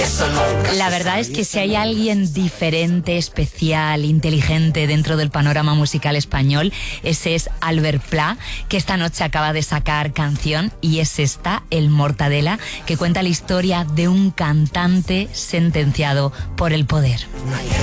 La verdad es que si hay alguien diferente, especial, inteligente dentro del panorama musical español, ese es Albert Pla, que esta noche acaba de sacar canción, y es esta, El Mortadela, que cuenta la historia de un cantante sentenciado por el poder.